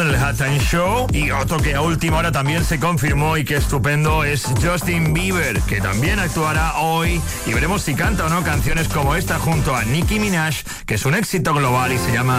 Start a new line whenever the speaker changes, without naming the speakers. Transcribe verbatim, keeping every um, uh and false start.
en el Halftime Show. Y otro que a última hora también se confirmó y que estupendo es Justin Bieber, que también actuará hoy y veremos si canta o no canciones como esta junto a Nicki Minaj, que es un éxito global y se llama